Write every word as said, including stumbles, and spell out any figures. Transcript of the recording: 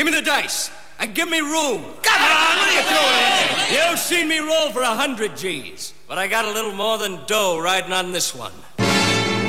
Give me the dice. And give me room. Come on, what are you doing? You've seen me roll for a hundred G's. But I got a little more than dough riding on this one.